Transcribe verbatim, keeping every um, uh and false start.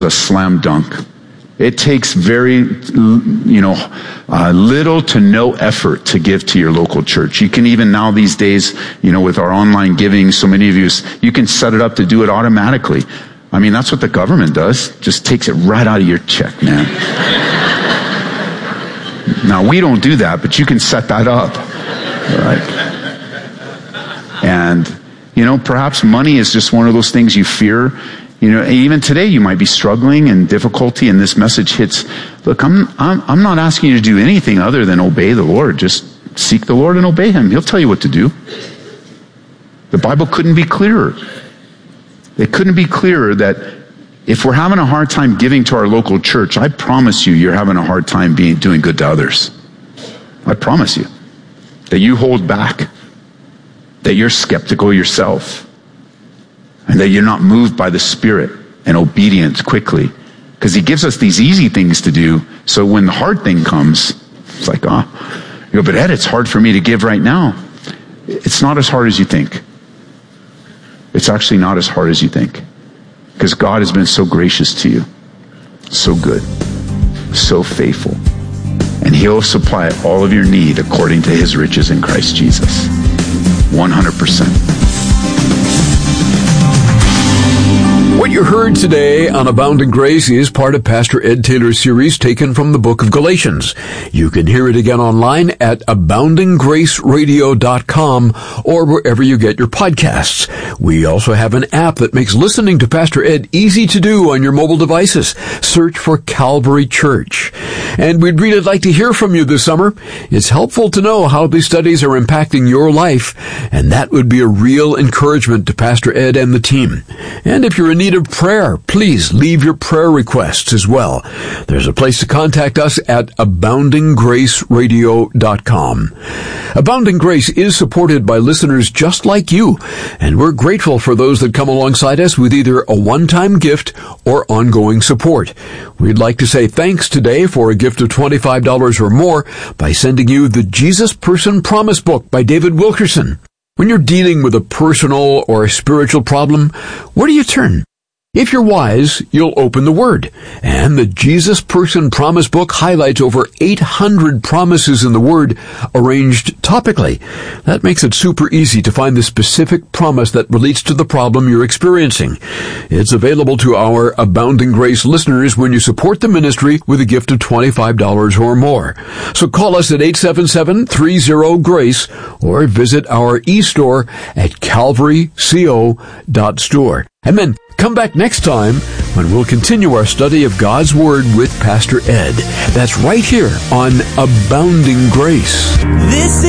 a slam dunk. It takes very, you know, uh, little to no effort to give to your local church. You can even now these days, you know, with our online giving, so many of you, you can set it up to do it automatically. I mean, that's what the government does. Just takes it right out of your check, man. Now, we don't do that, but you can set that up. Right? And, you know, perhaps money is just one of those things you fear. You know, even today you might be struggling and difficulty, and this message hits. Look, I'm, I'm, I'm not asking you to do anything other than obey the Lord. Just seek the Lord and obey Him. He'll tell you what to do. The Bible couldn't be clearer. It couldn't be clearer that if we're having a hard time giving to our local church, I promise you, you're having a hard time being, doing good to others. I promise you. That you hold back. That you're skeptical yourself. And that you're not moved by the Spirit and obedient quickly. Because He gives us these easy things to do. So when the hard thing comes, it's like, oh, you go, but Ed, it's hard for me to give right now. It's not as hard as you think. It's actually not as hard as you think. Because God has been so gracious to you. So good. So faithful. And He'll supply all of your need according to His riches in Christ Jesus. one hundred percent. What you heard today on Abounding Grace is part of Pastor Ed Taylor's series taken from the book of Galatians. You can hear it again online at abounding grace radio dot com or wherever you get your podcasts. We also have an app that makes listening to Pastor Ed easy to do on your mobile devices. Search for Calvary Church. And we'd really like to hear from you this summer. It's helpful to know how these studies are impacting your life, and that would be a real encouragement to Pastor Ed and the team. And if you're in need of prayer, please leave your prayer requests as well. There's a place to contact us at abounding grace radio dot com. Abounding Grace is supported by listeners just like you, and we're grateful for those that come alongside us with either a one-time gift or ongoing support. We'd like to say thanks today for a gift of twenty-five dollars or more by sending you the Jesus Person Promise Book by David Wilkerson. When you're dealing with a personal or a spiritual problem, where do you turn? If you're wise, you'll open the Word. And the Jesus Person Promise Book highlights over eight hundred promises in the Word arranged topically. That makes it super easy to find the specific promise that relates to the problem you're experiencing. It's available to our Abounding Grace listeners when you support the ministry with a gift of twenty-five dollars or more. So call us at eight seven seven, three zero, GRACE or visit our e-store at calvary co dot store. And then come back next time when we'll continue our study of God's Word with Pastor Ed. That's right here on Abounding Grace. This